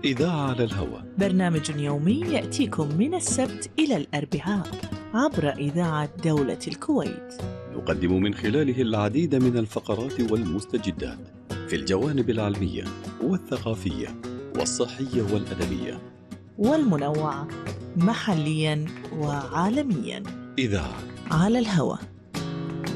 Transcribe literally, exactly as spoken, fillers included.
إذاعة على الهواء، برنامج يومي يأتيكم من السبت إلى الأربعاء عبر إذاعة دولة الكويت. نقدم من خلاله العديد من الفقرات والمستجدات في الجوانب العلمية والثقافية والصحية والأدبية والمنوعة محليا وعالميا. إذاعة على الهواء.